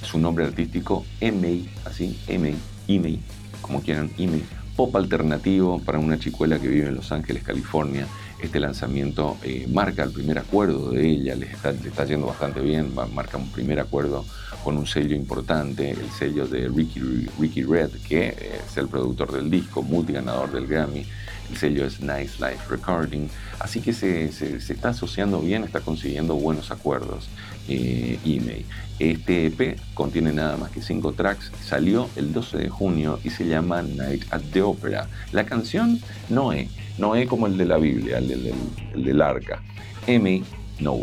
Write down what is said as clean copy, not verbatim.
su nombre artístico, Imei, así, Imei, como quieran, Imei. Pop alternativo para una chicuela que vive en Los Ángeles, California. Este lanzamiento marca el primer acuerdo de ella, le está yendo bastante bien, marca un primer acuerdo con un sello importante, el sello de Ricky Red, que es el productor del disco, multiganador del Grammy. El sello es Nice Life Recording, así que se está asociando bien, está consiguiendo buenos acuerdos. Imei. Este EP contiene nada más que 5 tracks, salió el 12 de junio y se llama Night at the Opera. La canción Noé como el de la Biblia, el del arca. Imei